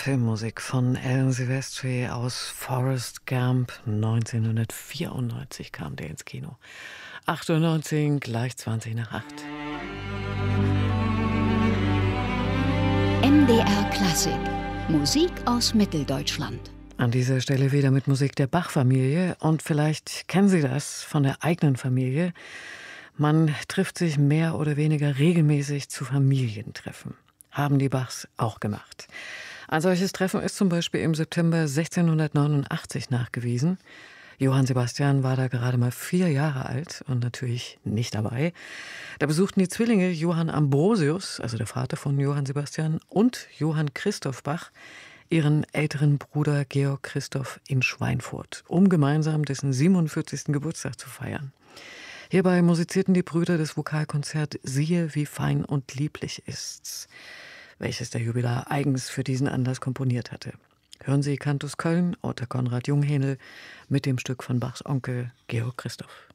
Filmmusik von Alan Silvestri aus Forrest Gump. 1994 kam der ins Kino. 8:19 gleich 20 nach 8. MDR Klassik. Musik aus Mitteldeutschland. An dieser Stelle wieder mit Musik der Bach-Familie. Und vielleicht kennen Sie das von der eigenen Familie. Man trifft sich mehr oder weniger regelmäßig zu Familientreffen. Haben die Bachs auch gemacht. Ein solches Treffen ist zum Beispiel im September 1689 nachgewiesen. Johann Sebastian war da gerade mal 4 Jahre alt und natürlich nicht dabei. Da besuchten die Zwillinge Johann Ambrosius, also der Vater von Johann Sebastian, und Johann Christoph Bach, ihren älteren Bruder Georg Christoph in Schweinfurt, um gemeinsam dessen 47. Geburtstag zu feiern. Hierbei musizierten die Brüder das Vokalkonzert »Siehe, wie fein und lieblich ist's«, welches der Jubilar eigens für diesen Anlass komponiert hatte. Hören Sie Cantus Köln, Otter Konrad Junghänel, mit dem Stück von Bachs Onkel Georg Christoph.